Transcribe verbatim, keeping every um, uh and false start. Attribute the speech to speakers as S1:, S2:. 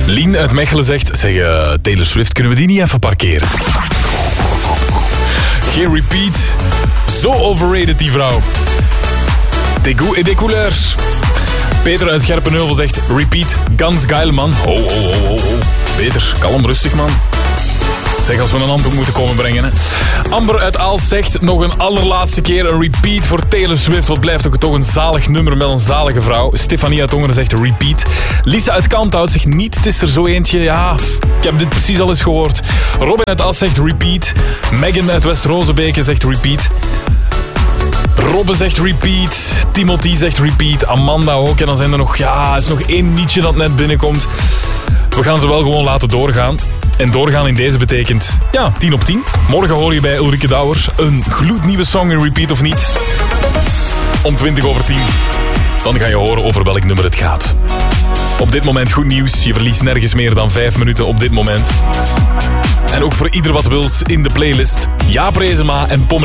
S1: Lien uit Mechelen zegt, zeg, uh, Taylor Swift, kunnen we die niet even parkeren? Geen repeat. Zo overrated die vrouw. Des goûts et des couleurs. Peter uit Scherpenheuvel zegt, repeat, ganz geil man. Ho, ho, ho, ho, ho. Peter, kalm, rustig man. Zeg, als we een handdoek moeten komen brengen. Hè. Amber uit Aalst zegt nog een allerlaatste keer een repeat voor Taylor Swift. Wat blijft ook toch een zalig nummer met een zalige vrouw. Stefanie uit Tongeren zegt repeat. Lisa uit Kanthout zegt niet, het is er zo eentje. Ja, ik heb dit precies al eens gehoord. Robin uit Aalst zegt repeat. Megan uit West-Rozebeke zegt repeat. Robbe zegt repeat. Timothy zegt repeat. Amanda ook. En dan zijn er nog, ja, er is nog één liedje dat net binnenkomt. We gaan ze wel gewoon laten doorgaan. En doorgaan in deze betekent, ja, tien op tien. Morgen hoor je bij Ulrike Douwers een gloednieuwe song in repeat of niet. Om twintig over tien. Dan ga je horen over welk nummer het gaat. Op dit moment goed nieuws. Je verliest nergens meer dan vijf minuten op dit moment. En ook voor ieder wat wils in de playlist. Jaap Reesema en Pommelien.